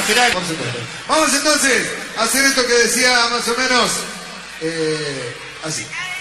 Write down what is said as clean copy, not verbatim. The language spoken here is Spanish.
final. Por supuesto. Vamos entonces a hacer esto que decía más o menos así.